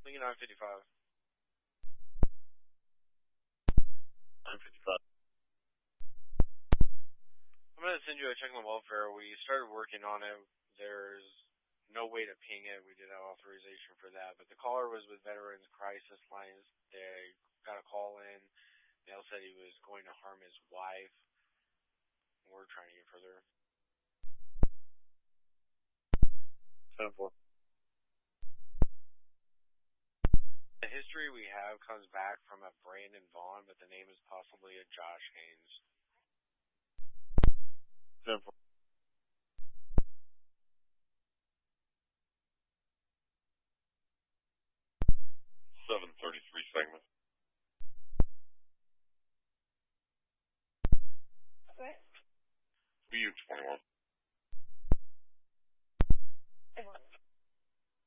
Lincoln 955. 955. I'm going to send you a check on welfare. We started working on it. There's no way to ping it. We did have authorization for that. But the caller was with Veterans Crisis Lines. They got a call in. Dale said he was going to harm his wife. We're trying to get further. 7-4. The history we have comes back from a Brandon Vaughn, but the name is possibly a Josh Haynes. 7-4. 733 segment. What? BU 21.